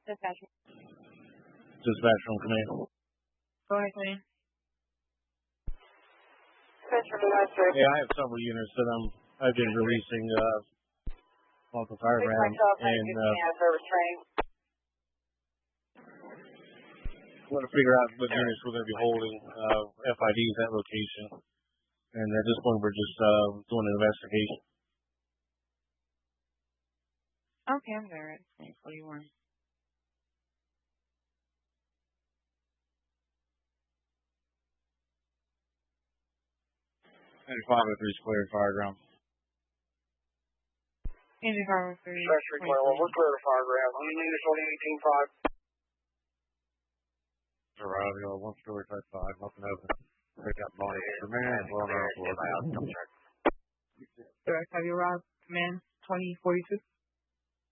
Dispatch. Dispatch from command. Go ahead, command. Yeah, I have several units that I've been releasing multiple fire rounds, and I'm going to figure out what units we're going to be holding FIDs at location, and at this point we're just doing an investigation. Okay, I'm there. 2041. And 503 square fire ground. Engine 503. Dispatch 321, we're clear to fire ground. How many units on 18.5? Radio, 1 story type 5, nothing open. Pick up body. Command, well, Direct, have you arrived? Command 2042?